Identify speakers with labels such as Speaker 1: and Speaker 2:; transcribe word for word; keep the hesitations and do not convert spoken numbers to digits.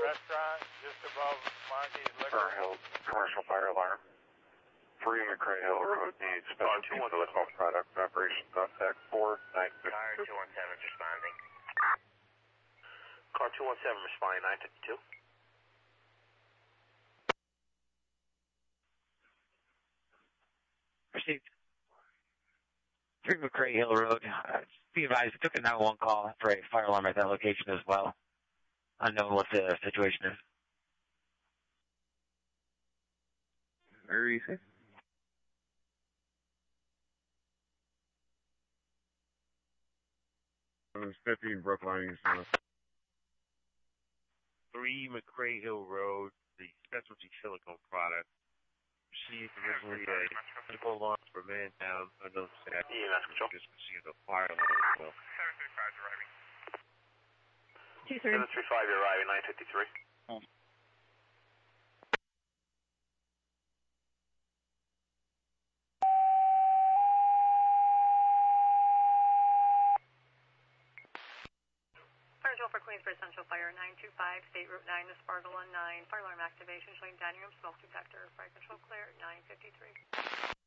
Speaker 1: restaurant just above Monty's Liquor.
Speaker 2: Fur Hill commercial fire alarm. three McRae Hill Road needs specialty silicone product operation contact four nine fifty.
Speaker 3: Car two one seven is responding. Car two one seven responding nine fifty-two.
Speaker 4: Received. three McRae Hill Road. Uh, be advised, we took a nine one one call for a fire alarm at that location as well. Unknown what the situation is.
Speaker 2: Where are you saying? fifteen Brookline East South.
Speaker 5: three McRae Hill Road, the specialty silicone product. Received originally a medical alarm for a man down unknown staff.
Speaker 3: E M S control.
Speaker 5: Just received a fire alarm as well.
Speaker 3: seven three five is arriving.
Speaker 6: two three.
Speaker 3: seven three five, you're arriving, nine fifty-three.
Speaker 6: Oh.
Speaker 7: Fire control for Queensbridge Central Fire, nine two five, State Route nine to Spargo one nine. Fire alarm activation showing dining room smoke detector. Fire control clear, nine fifty-three.